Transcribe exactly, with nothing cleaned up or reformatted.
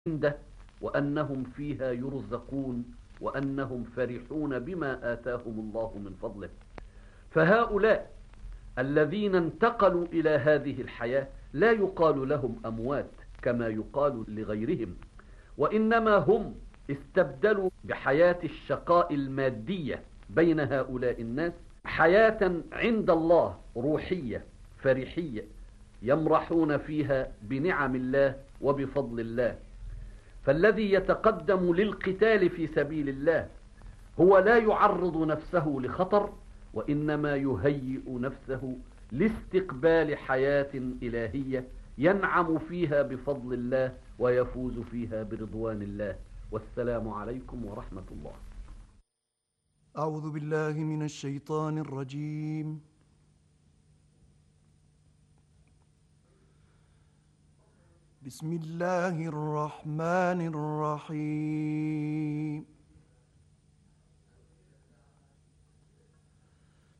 عنده وأنهم فيها يرزقون وأنهم فرحون بما آتاهم الله من فضله. فهؤلاء الذين انتقلوا إلى هذه الحياة لا يقال لهم أموات كما يقال لغيرهم، وإنما هم استبدلوا بحياة الشقاء المادية بين هؤلاء الناس حياة عند الله روحية فرحية يمرحون فيها بنعم الله وبفضل الله. فالذي يتقدم للقتال في سبيل الله هو لا يعرض نفسه لخطر، وإنما يهيئ نفسه لاستقبال حياة إلهية ينعم فيها بفضل الله ويفوز فيها برضوان الله. والسلام عليكم ورحمة الله. أعوذ بالله من الشيطان الرجيم. بسم الله الرحمن الرحيم.